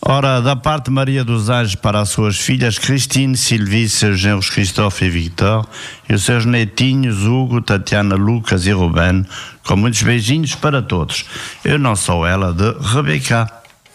Ora, da parte de Maria dos Anjos para as suas filhas Cristine, Sylvie, seus genros Christophe e Victor, e os seus netinhos Hugo, Tatiana, Lucas e Ruben, com muitos beijinhos para todos. Eu não sou ela, de Rebeca.